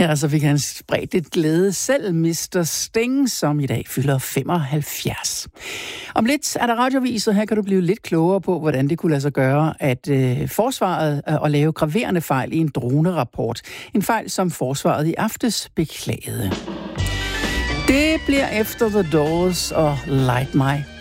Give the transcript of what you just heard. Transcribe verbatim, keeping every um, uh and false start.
Ja, så fik han spredt et glæde selv, mister Sting, som i dag fylder femoghalvfjerds. Om lidt er der radioviser. Her kan du blive lidt klogere på, hvordan det kunne lade sig gøre, at øh, forsvaret øh, at lave graverende fejl i en dronerapport. En fejl, som forsvaret i aftes beklagede. Det bliver efter The Doors og Light My